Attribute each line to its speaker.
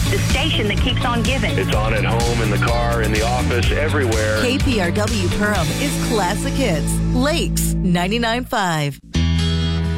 Speaker 1: the station that keeps on giving.
Speaker 2: It's on at home, in the car, in the office, everywhere.
Speaker 3: KPRW Perham is Classic Hits. Lakes 99.5.